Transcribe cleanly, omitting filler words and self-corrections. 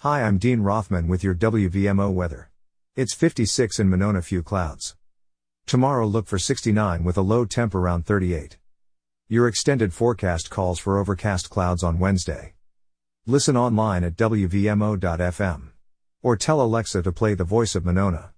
Hi, I'm Dean Rothman with your WVMO weather. It's 56 in Monona, few clouds. Tomorrow look for 69 with a low temp around 38. Your extended forecast calls for overcast clouds on Wednesday. Listen online at WVMO.fm. Or tell Alexa to play The Voice of Monona.